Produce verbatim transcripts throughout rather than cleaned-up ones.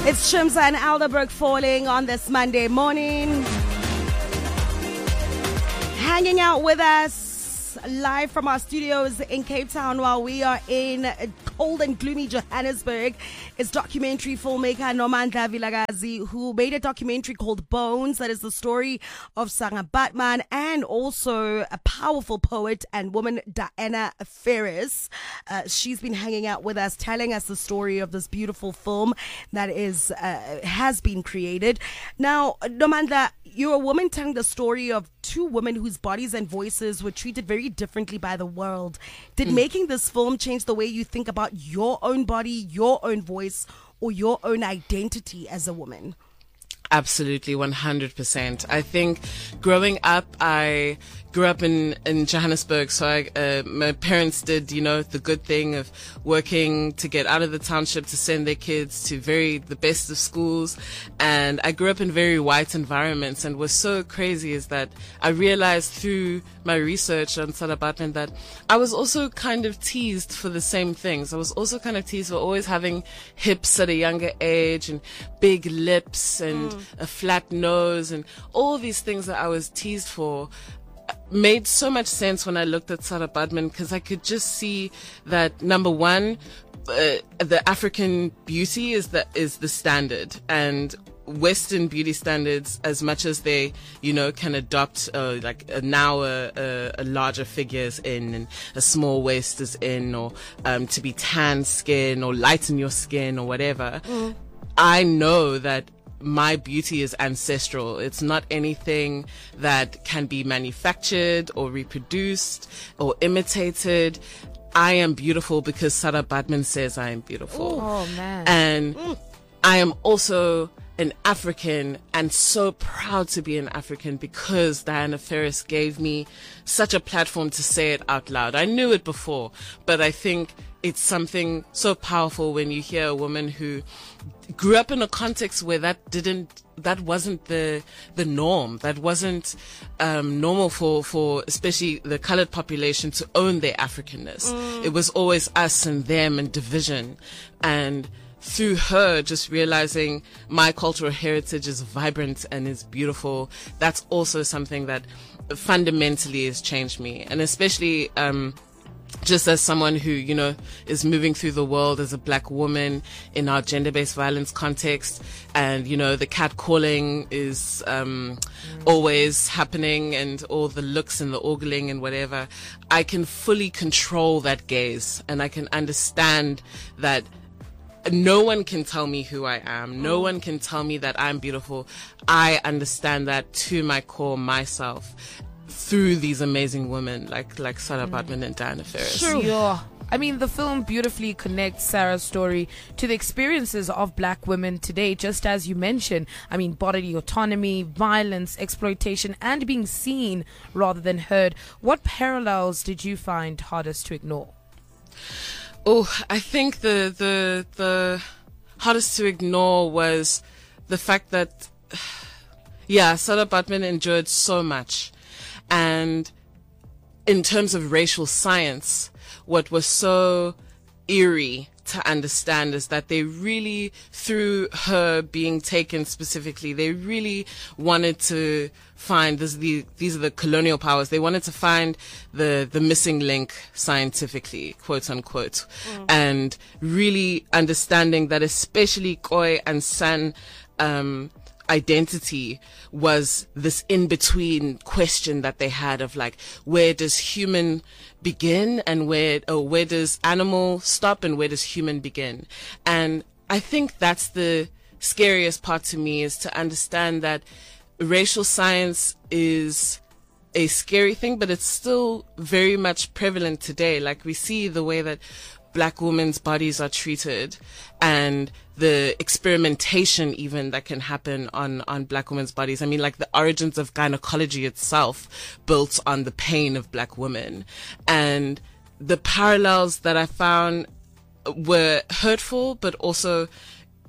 It's Chimsa and Alderberg Falling on this Monday morning. Hanging out with us live from our studios in Cape Town while we are in cold and gloomy Johannesburg is documentary filmmaker Nomandla Vilakazi, who made a documentary called Bones, that is the story of Sanga Batman, and also a powerful poet and woman, Diana Ferris. Uh, she's been hanging out with us, telling us the story of this beautiful film that is uh, has been created. Now, Nomandla, you're a woman telling the story of two women whose bodies and voices were treated very differently by the world. Did mm. making this film change the way you think about your own body, your own voice, or your own identity as a woman? Absolutely, one hundred percent. I think growing up, I grew up in, in Johannesburg, so I, uh, my parents did, you know, the good thing of working to get out of the township to send their kids to very, the best of schools. And I grew up in very white environments, and what's so crazy is that I realized through my research on Sada Batman that I was also kind of teased for the same things. I was also kind of teased for always having hips at a younger age and big lips and mm. a flat nose, and all these things that I was teased for made so much sense when I looked at Sada Batman, because I could just see that, number one, uh, the African beauty is the, is the standard, and Western beauty standards, as much as they, you know, can adopt uh, like uh, now a, a, a larger figure is in and a small waist is in, or um, to be tan skin or lighten your skin or whatever. Mm. I know that my beauty is ancestral. It's not anything that can be manufactured or reproduced or imitated. I am beautiful because Sada Batman says I am beautiful. Oh, man. And mm. I am also an African, and so proud to be an African because Diana Ferris gave me such a platform to say it out loud. I knew it before, but I think it's something so powerful when you hear a woman who grew up in a context where that didn't, that wasn't the the norm. That wasn't um, normal for, for especially the colored population to own their Africanness. Mm. It was always us and them and division. And through her just realizing my cultural heritage is vibrant and is beautiful, that's also something that fundamentally has changed me. And especially um just as someone who, you know, is moving through the world as a black woman in our gender-based violence context, and, you know, the catcalling is um mm. always happening, and all the looks and the ogling and whatever, I can fully control that gaze, and I can understand that no one can tell me who I am. No one can tell me that I'm beautiful. I understand that to my core myself through these amazing women like like Sada Batman and Diana Ferris. Sure. Yeah. I mean, the film beautifully connects Sarah's story to the experiences of black women today, just as you mentioned. I mean, bodily autonomy, violence, exploitation, and being seen rather than heard. What parallels did you find hardest to ignore? Oh, I think the the the hardest to ignore was the fact that, yeah, Sada Batman endured so much. And in terms of racial science, what was so eerie to understand is that they really, through her being taken specifically, they really wanted to find this, the, these are the colonial powers. They wanted to find the, the missing link scientifically, quote unquote, mm. and really understanding that especially Khoi and San, um, identity was this in-between question that they had of like, where does human begin and where, or where does animal stop and where does human begin? And I think that's the scariest part to me, is to understand that racial science is a scary thing, but it's still very much prevalent today. Like, we see the way that black women's bodies are treated and the experimentation even that can happen on, on black women's bodies. I mean, like the origins of gynecology itself built on the pain of black women. And the parallels that I found were hurtful, but also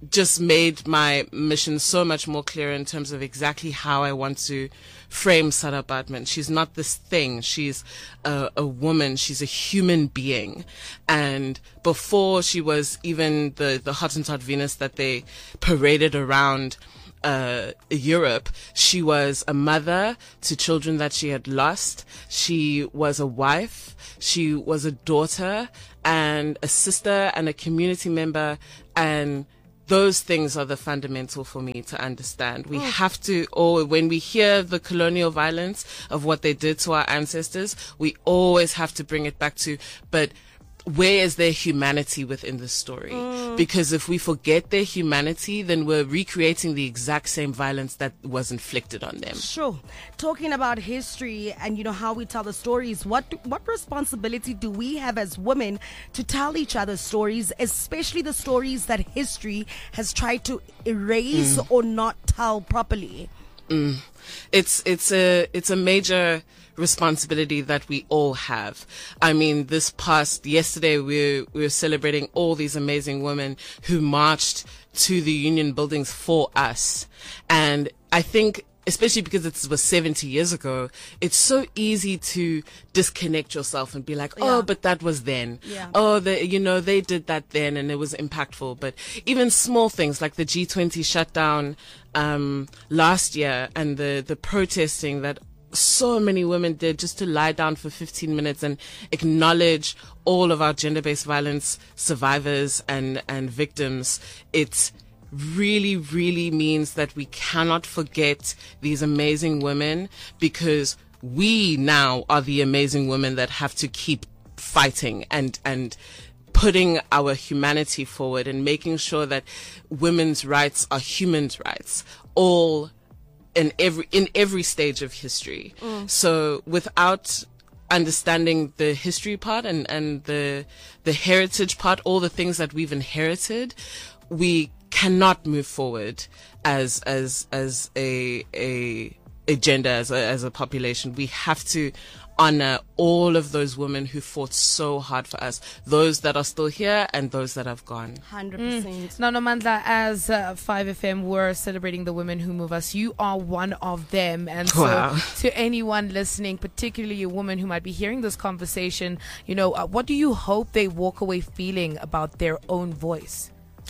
just made my mission so much more clear in terms of exactly how I want to frame Sada Batman. She's not this thing. She's a, a woman. She's a human being. And before she was even the, the Hottentot Venus that they paraded around Uh, Europe, she was a mother to children that she had lost. She was a wife. She was a daughter and a sister and a community member. And those things are the fundamental for me to understand. We have to, or when we hear the colonial violence of what they did to our ancestors, we always have to bring it back to, but where is their humanity within the story? Mm. Because if we forget their humanity, then we're recreating the exact same violence that was inflicted on them. Sure. Talking about history and, you know, how we tell the stories, what what responsibility do we have as women to tell each other stories, especially the stories that history has tried to erase mm. or not tell properly? Mm. It's it's a it's a major responsibility that we all have. I mean, this past yesterday, we we were celebrating all these amazing women who marched to the union buildings for us. And I think, especially because it was seventy years ago, it's so easy to disconnect yourself and be like, oh, yeah. but that was then. Yeah. Oh, they, you know, they did that then and it was impactful. But even small things like the G twenty shutdown um, last year and the, the protesting that so many women did just to lie down for fifteen minutes and acknowledge all of our gender-based violence survivors and, and victims. It's really, really means that we cannot forget these amazing women, because we now are the amazing women that have to keep fighting and, and putting our humanity forward and making sure that women's rights are human rights, all in every, in every stage of history. Mm. So without understanding the history part and, and the, the heritage part, all the things that we've inherited, we cannot move forward as as as a a a gender, as a as a population. We have to honor all of those women who fought so hard for us, those that are still here and those that have gone. one hundred percent. Mm. Now, Nomandla, as uh, five F M, we're celebrating the women who move us. You are one of them. And so wow. to anyone listening, particularly a woman who might be hearing this conversation, you know, uh, what do you hope they walk away feeling about their own voice?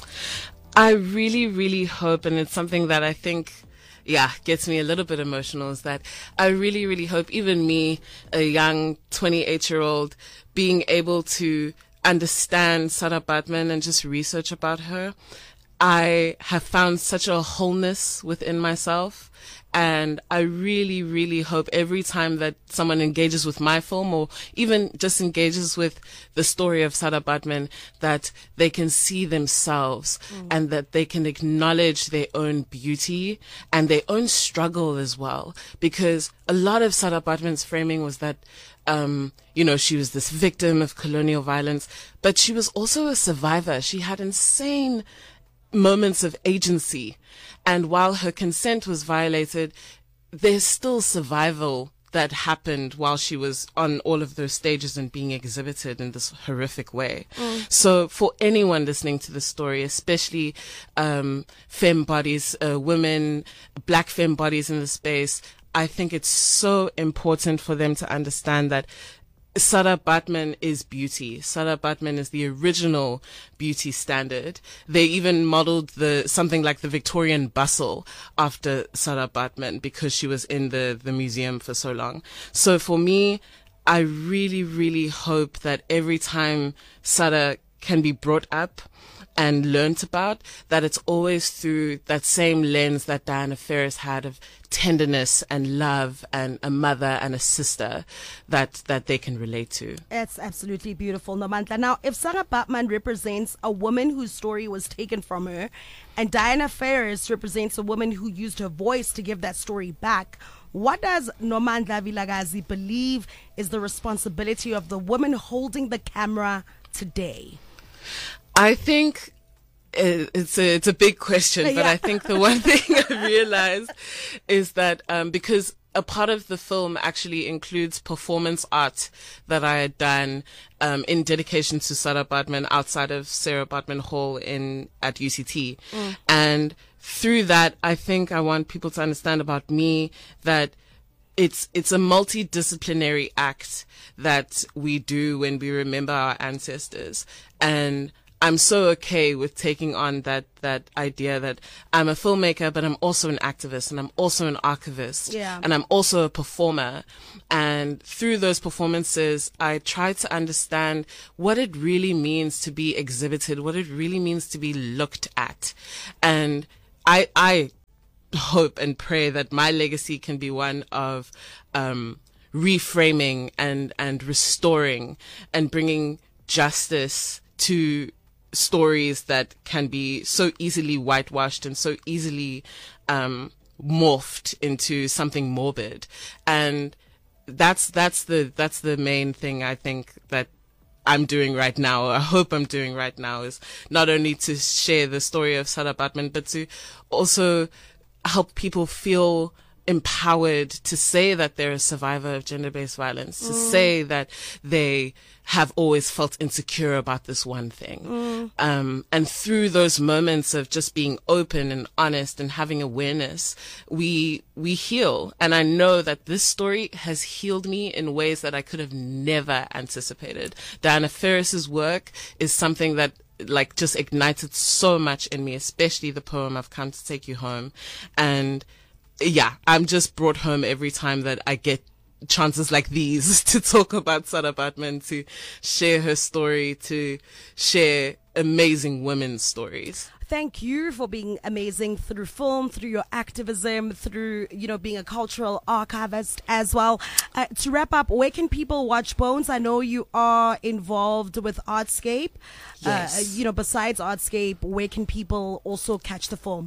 I really, really hope, and it's something that I think, yeah, gets me a little bit emotional, is that I really, really hope even me, a young twenty-eight-year-old, being able to understand Sada Batman and just research about her, I have found such a wholeness within myself. And I really, really hope every time that someone engages with my film or even just engages with the story of Sada Batman, that they can see themselves mm. and that they can acknowledge their own beauty and their own struggle as well. Because a lot of Sada Batman's framing was that, um, you know, she was this victim of colonial violence, but she was also a survivor. She had insane moments of agency. And while her consent was violated, there's still survival that happened while she was on all of those stages and being exhibited in this horrific way. Mm. So for anyone listening to the story, especially um, femme bodies, uh, women, black femme bodies in the space, I think it's so important for them to understand that Sada Batman is beauty. Sada Batman is the original beauty standard. They even modeled the something like the Victorian bustle after Sada Batman because she was in the, the museum for so long. So for me, I really, really hope that every time Sada can be brought up and learnt about, that it's always through that same lens that Diana Ferris had of tenderness and love and a mother and a sister that that they can relate to. It's absolutely beautiful, Nomandla. Now, if Sada Batman represents a woman whose story was taken from her, and Diana Ferris represents a woman who used her voice to give that story back, what does Nomandla Vilakazi believe is the responsibility of the woman holding the camera today? I think it's a it's a big question, but yeah. I think the one thing I realized is that um, because a part of the film actually includes performance art that I had done um, in dedication to Sarah Baartman outside of Sarah Baartman Hall in at U C T. Mm. And through that, I think I want people to understand about me that it's it's a multidisciplinary act that we do when we remember our ancestors. And I'm so okay with taking on that, that idea that I'm a filmmaker, but I'm also an activist and I'm also an archivist. Yeah. And I'm also a performer. And through those performances, I try to understand what it really means to be exhibited, what it really means to be looked at. And I, I hope and pray that my legacy can be one of, um, reframing and, and restoring and bringing justice to stories that can be so easily whitewashed and so easily um morphed into something morbid. And that's that's the that's the main thing I think that I'm doing right now, or I hope I'm doing right now, is not only to share the story of Sarah Baartman, but to also help people feel empowered to say that they're a survivor of gender-based violence, to mm. say that they have always felt insecure about this one thing. Mm. Um, and through those moments of just being open and honest and having awareness, we, we heal. And I know that this story has healed me in ways that I could have never anticipated. Diana Ferris's work is something that like just ignited so much in me, especially the poem I've Come to Take You Home. And yeah, I'm just brought home every time that I get chances like these to talk about Sarah Baartman, to share her story, to share amazing women's stories. Thank you for being amazing through film, through your activism, through, you know, being a cultural archivist as well. Uh, to wrap up, where can people watch Bones? I know you are involved with Artscape. Yes. Uh, you know, besides Artscape, where can people also catch the film?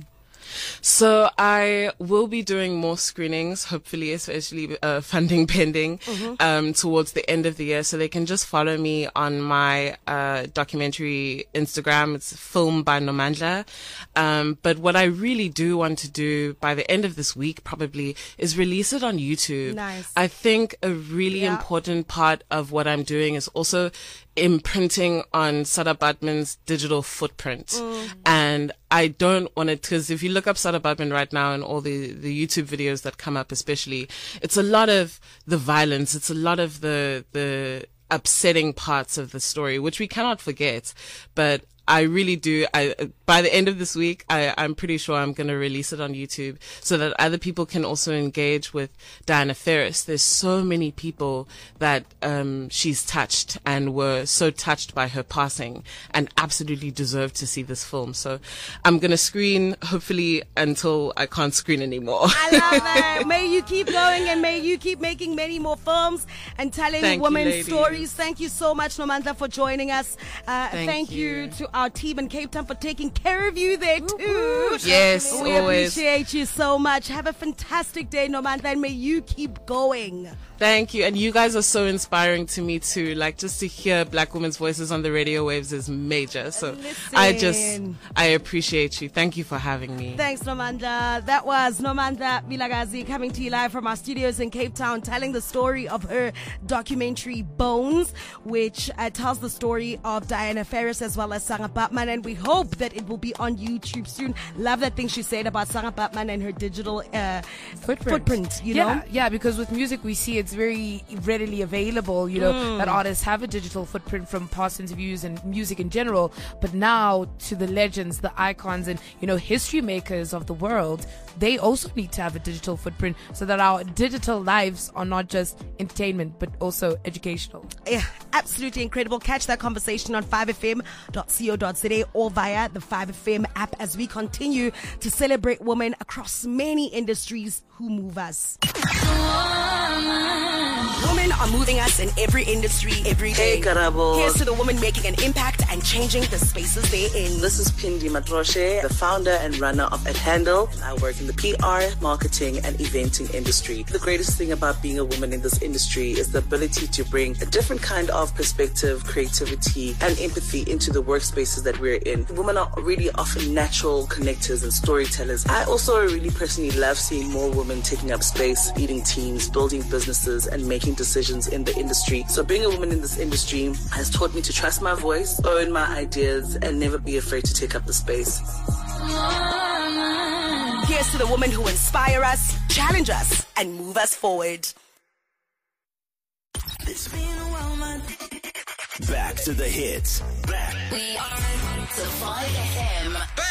So I will be doing more screenings, hopefully, especially uh, funding pending, mm-hmm. um, towards the end of the year. So they can just follow me on my uh, documentary Instagram. It's Film by Nomandla. Um, but what I really do want to do by the end of this week, probably, is release it on YouTube. Nice. I think a really yeah. important part of what I'm doing is also imprinting on Sarah Baartman's digital footprint. Mm. And I don't want it, because if you look up Sarah Baartman right now and all the, the YouTube videos that come up especially, it's a lot of the violence, it's a lot of the, the upsetting parts of the story, which we cannot forget. But I really do. I, by the end of this week, I, I'm pretty sure I'm going to release it on YouTube so that other people can also engage with Diana Ferris. There's so many people that um, she's touched and were so touched by her passing and absolutely deserve to see this film. So I'm going to screen, hopefully, until I can't screen anymore. I love it. May you keep going and may you keep making many more films and telling Thank women's you, stories. Thank you so much, Nomandla, for joining us. Uh, thank thank you. you to our team in Cape Town for taking care of you there too. Yes, we always. appreciate you so much. Have a fantastic day, Nomandla, and may you keep going. Thank you. And you guys are so inspiring to me too. Like, just to hear Black women's voices on the radio waves is major. So Listen. I just, I appreciate you. Thank you for having me. Thanks, Nomandla. That was Nomandla Vilakazi coming to you live from our studios in Cape Town, telling the story of her documentary Bones, which uh, tells the story of Diana Ferris as well as Sarah Baartman. And we hope that it will be on YouTube soon. Love that thing she said about Sarah Baartman and her digital uh, footprint. footprint, you yeah, know? Yeah, because with music we see it's very readily available, you know, Mm. that artists have a digital footprint from past interviews and music in general. But now to the legends, the icons, and, you know, history makers of the world, they also need to have a digital footprint so that our digital lives are not just entertainment but also educational. Yeah, absolutely incredible. Catch that conversation on five f m dot co dot za or via the five F M app as we continue to celebrate women across many industries who move us. Women are moving us in every industry, every day. Hey, Karabo. Here's to the women making an impact and changing the spaces they're in. This is Pindi Matroshe, the founder and runner of At Handle. I work in the P R, marketing, and eventing industry. The greatest thing about being a woman in this industry is the ability to bring a different kind of perspective, creativity, and empathy into the workspaces that we're in. Women are really often natural connectors and storytellers. I also really personally love seeing more women taking up space, leading teams, building businesses, and making decisions in the industry. So being a woman in this industry has taught me to trust my voice, own my ideas, and never be afraid to take up the space. Here's to the women who inspire us, challenge us, and move us forward. It's been a while, man. Back to the hits. Back. We are to five F M.